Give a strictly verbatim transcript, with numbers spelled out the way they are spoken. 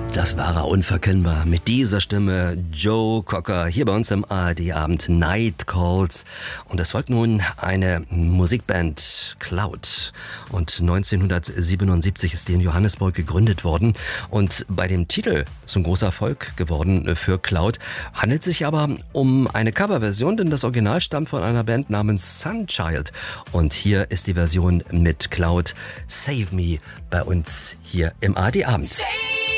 Das war er unverkennbar. Mit dieser Stimme Joe Cocker hier bei uns im A R D-Abend Night Calls. Und es folgt nun eine Musikband Cloud. Und neunzehnhundertsiebenundsiebzig ist die in Johannesburg gegründet worden. Und bei dem Titel ist ein großer Erfolg geworden für Cloud. Handelt sich aber um eine Coverversion, denn das Original stammt von einer Band namens Sunchild. Und hier ist die Version mit Cloud Save Me bei uns hier im A R D-Abend.